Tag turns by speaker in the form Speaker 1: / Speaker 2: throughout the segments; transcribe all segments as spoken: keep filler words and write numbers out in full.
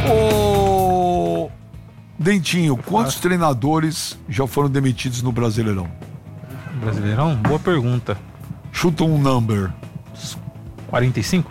Speaker 1: Ô, Dentinho, quantos ah. treinadores já foram demitidos no Brasileirão?
Speaker 2: Brasileirão? Boa pergunta.
Speaker 1: Chuta um number.
Speaker 2: quarenta e cinco?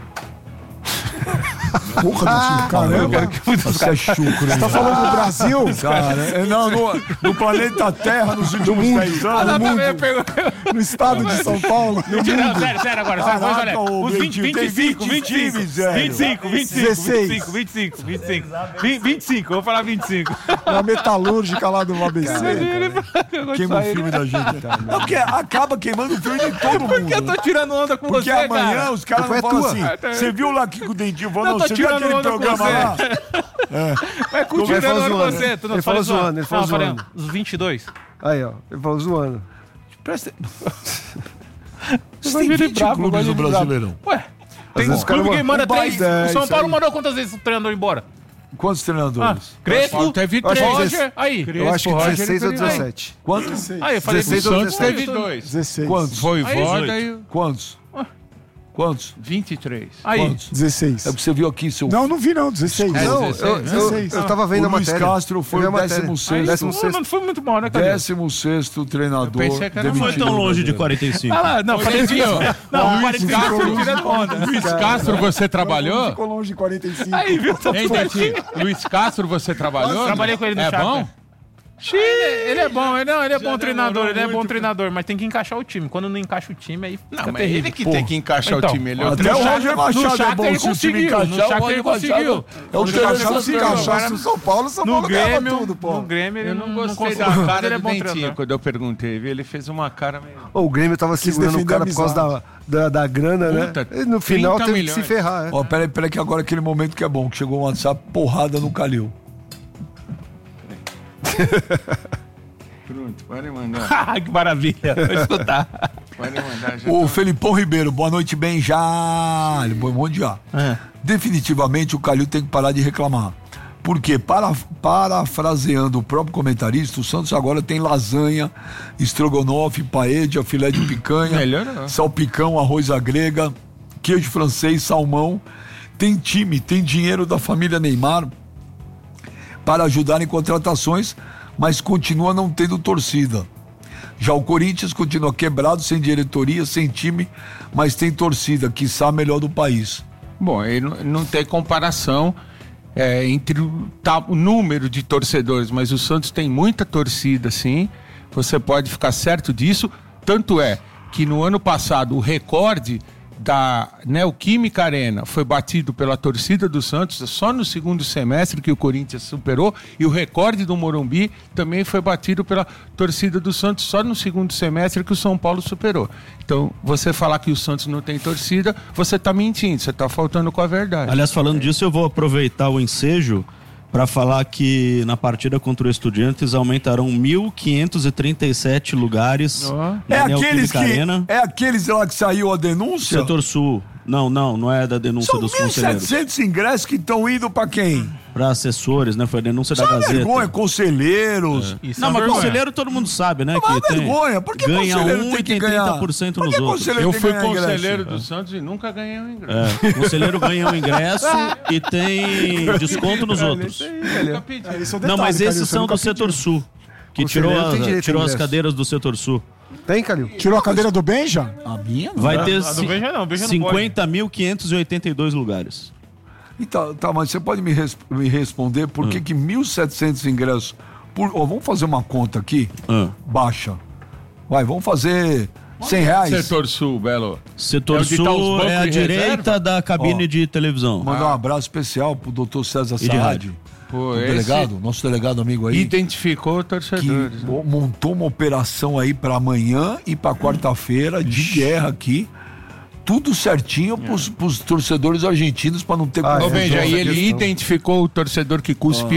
Speaker 1: Porra, ah, caramba, você é chucro.
Speaker 3: Você tá falando do Brasil?
Speaker 1: Cara, não, no, no planeta Terra, nos últimos dez anos, no, mundo, no estado de São Paulo.
Speaker 2: No mundo. Não, sério, sério agora. Caraca, sério, os vinte, vinte e cinco, vinte e cinco, vinte e cinco, vinte e cinco, dezesseis, vinte e cinco, vinte e cinco, vinte e cinco, vou falar vinte e cinco.
Speaker 3: Na metalúrgica lá do A B C.
Speaker 1: Queima o filme da gente, cara. Não, porque acaba queimando o filme de todo mundo.
Speaker 2: Por que eu tô tirando onda com você, cara?
Speaker 1: Porque amanhã os caras vão falar assim, você viu lá que o Dentinho falou, não, você viu aquele programa lá?
Speaker 2: É. Mas continua com você.
Speaker 4: Ele falou zoando, ele falou zoando.
Speaker 2: Os vinte e dois.
Speaker 4: Aí, ó, ele falou zoando.
Speaker 1: Presta Você tem vinte clubes no Brasileirão.
Speaker 2: Ué, tem um clube que manda três. O São Paulo mandou quantas vezes o treinador embora?
Speaker 1: Quantos treinadores?
Speaker 2: Ah, Crespo, teve três. Roger, aí.
Speaker 4: Eu acho que dezesseis ou dezessete.
Speaker 1: Quantos?
Speaker 2: Aí, eu falei
Speaker 4: dezesseis ou dezessete. Teve dois.
Speaker 3: dezesseis.
Speaker 1: Quantos?
Speaker 5: Foi Voda e...
Speaker 1: Quantos? Quantos?
Speaker 5: vinte e três.
Speaker 2: Aí.
Speaker 1: Quantos?
Speaker 3: dezesseis.
Speaker 1: É porque você viu aqui seu...
Speaker 3: Não, não vi não, dezesseis.
Speaker 4: É, não, eu, eu, eu tava vendo
Speaker 1: o
Speaker 4: a matéria.
Speaker 1: Luiz Castro foi o décimo sexto.
Speaker 2: Não foi muito mal, né, cara?
Speaker 1: décimo sexto treinador.
Speaker 5: Não
Speaker 6: foi tão longe de quarenta e cinco.
Speaker 2: Ah lá, não, falei assim, não, quarenta e cinco tirando onda.
Speaker 5: Luiz Castro, você trabalhou?
Speaker 3: Ficou longe de quarenta e cinco.
Speaker 2: Aí, viu?
Speaker 5: Hein, Dentinho? Luiz Castro, você trabalhou?
Speaker 2: Trabalhei com ele no
Speaker 5: É
Speaker 2: Chapa.
Speaker 5: bom?
Speaker 2: Ele, ele é bom, ele, não, ele é bom treinador, ele é bom treinador, mas tem que encaixar o time. Quando não encaixa o time, aí fica
Speaker 5: Não, mas
Speaker 2: terrível.
Speaker 5: ele que tem que encaixar
Speaker 2: Então,
Speaker 5: o time. Ele é o
Speaker 1: Até o Roger Machado é bom,
Speaker 2: ele
Speaker 1: se o time
Speaker 2: conseguiu, no
Speaker 1: encaixar, o
Speaker 2: Shakhtar
Speaker 1: Roger
Speaker 2: ele conseguiu.
Speaker 1: Machado é o
Speaker 3: Se
Speaker 1: treinador
Speaker 3: se
Speaker 1: que
Speaker 3: encaixasse no São Paulo, o São
Speaker 2: No
Speaker 3: Paulo ganhava
Speaker 2: Grêmio,
Speaker 3: tudo, pô.
Speaker 2: no Grêmio ele
Speaker 5: Eu não
Speaker 2: não
Speaker 5: gostei
Speaker 2: conseguiu,
Speaker 5: da
Speaker 2: mas
Speaker 5: cara
Speaker 2: ele é
Speaker 5: do
Speaker 2: bom
Speaker 5: Dentinho
Speaker 2: treinador.
Speaker 5: quando eu perguntei. Ele fez uma cara meio...
Speaker 4: Oh, o Grêmio tava segurando o cara por causa da, da, da grana,
Speaker 5: Puta,
Speaker 4: né? E no final teve
Speaker 5: milhões.
Speaker 4: que se ferrar. É.
Speaker 1: Ó, peraí, peraí, que agora é aquele momento que é bom, que chegou um WhatsApp, porrada no Calil.
Speaker 5: Pronto, pode mandar.
Speaker 2: Que maravilha, vou escutar.
Speaker 5: Pode mandar. Já
Speaker 1: O
Speaker 5: tô...
Speaker 1: Felipão Ribeiro, boa noite, bem já. Ele põe um monte de A.
Speaker 2: É.
Speaker 1: Definitivamente o Calil tem que parar de reclamar. Porque, para, parafraseando o próprio comentarista, o Santos agora tem lasanha, estrogonofe, paella, filé de picanha,
Speaker 5: Melhorou.
Speaker 1: salpicão, arroz à grega, queijo francês, salmão. Tem time, tem dinheiro da família Neymar para ajudar em contratações, mas continua não tendo torcida. Já o Corinthians continua quebrado, sem diretoria, sem time, mas tem torcida, quiçá a melhor do país.
Speaker 5: Bom, ele não, não tem comparação é, entre o, tá, o número de torcedores, mas o Santos tem muita torcida, sim. Você pode ficar certo disso. Tanto é que no ano passado o recorde da Neoquímica Arena foi batido pela torcida do Santos só no segundo semestre, que o Corinthians superou, e o recorde do Morumbi também foi batido pela torcida do Santos só no segundo semestre, que o São Paulo superou. Então, você falar que o Santos não tem torcida, você está mentindo, você está faltando com a verdade.
Speaker 6: Aliás, falando disso, eu vou aproveitar o ensejo para falar que na partida contra o Estudiantes aumentaram mil quinhentos e trinta e sete lugares
Speaker 5: Oh.
Speaker 6: na
Speaker 1: É aqueles, que,
Speaker 6: Arena.
Speaker 1: é aqueles lá que saiu a denúncia?
Speaker 6: Setor Sul. Não, não, não é da denúncia
Speaker 1: São
Speaker 6: dos
Speaker 1: mil e
Speaker 6: conselheiros.
Speaker 1: setecentos ingressos que estão indo para quem?
Speaker 6: Para assessores, né? Foi a denúncia
Speaker 1: Só
Speaker 6: da
Speaker 1: uma
Speaker 6: Gazeta.
Speaker 1: vergonha, conselheiros.
Speaker 2: Isso
Speaker 6: Não,
Speaker 2: é
Speaker 6: mas
Speaker 2: vergonha.
Speaker 6: conselheiro todo mundo sabe, né?
Speaker 1: É uma
Speaker 6: que tem,
Speaker 1: vergonha. Por que
Speaker 6: ganha
Speaker 1: conselheiro
Speaker 6: um
Speaker 1: tem
Speaker 6: e
Speaker 1: que
Speaker 6: tem
Speaker 1: ganhar?
Speaker 6: trinta por cento
Speaker 1: Por
Speaker 6: nos
Speaker 1: que
Speaker 6: outros.
Speaker 1: conselheiro
Speaker 5: Eu
Speaker 1: tem
Speaker 5: fui
Speaker 1: que ganhar
Speaker 5: conselheiro
Speaker 1: ingresso?
Speaker 5: do Santos e nunca ganhei um ingresso.
Speaker 6: É, o conselheiro ganha um ingresso e tem desconto nos outros.
Speaker 5: Nunca pedi.
Speaker 3: É, esse é o
Speaker 6: Não,
Speaker 3: detalhe,
Speaker 6: mas
Speaker 3: Calil,
Speaker 6: esses
Speaker 3: você
Speaker 6: são
Speaker 3: nunca
Speaker 6: do setor
Speaker 3: pediu.
Speaker 6: sul. Que
Speaker 4: Conselheiro
Speaker 6: tirou,
Speaker 4: tem
Speaker 6: as,
Speaker 4: direito a
Speaker 6: tirou as
Speaker 4: ingresso.
Speaker 6: cadeiras do setor sul.
Speaker 4: Tem, Calil?
Speaker 3: Tirou a cadeira do Benja?
Speaker 1: A minha não.
Speaker 6: Vai ter
Speaker 2: a do Benja não, o Benja não
Speaker 6: cinquenta mil quinhentos e oitenta e dois lugares.
Speaker 1: Então, tá, mas você pode me, res- me responder por que que mil e setecentos ingressos... Por, ó, vamos fazer uma conta aqui,
Speaker 6: Ah.
Speaker 1: baixa. Vai, vamos fazer cem reais.
Speaker 5: Setor Sul, Belo.
Speaker 6: Setor
Speaker 5: É onde tá os
Speaker 6: sul
Speaker 5: bancos
Speaker 6: é a
Speaker 5: de
Speaker 6: direita
Speaker 5: reserva?
Speaker 6: da cabine
Speaker 1: Ó,
Speaker 6: de televisão.
Speaker 1: Mandar um abraço especial pro doutor César
Speaker 6: de
Speaker 1: Saad,
Speaker 6: rádio.
Speaker 5: Pô,
Speaker 1: o
Speaker 5: esse
Speaker 1: delegado, nosso delegado amigo aí,
Speaker 5: identificou
Speaker 1: que
Speaker 5: torcedores. né?
Speaker 1: mo- montou uma operação aí pra amanhã e pra quarta-feira de guerra aqui. Tudo certinho pros, pros torcedores argentinos pra não ter
Speaker 4: Ah,
Speaker 5: Ô,
Speaker 4: é,
Speaker 5: Benja,
Speaker 4: essa
Speaker 5: e ele
Speaker 4: questão.
Speaker 5: identificou o torcedor que cuspe